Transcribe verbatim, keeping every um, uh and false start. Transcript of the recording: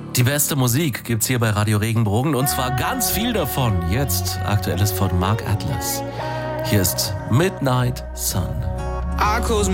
Die beste Musik gibt's hier bei Radio Regenbogen und zwar ganz viel davon. Jetzt aktuelles von Mark Atlas. Hier ist Midnight Sun.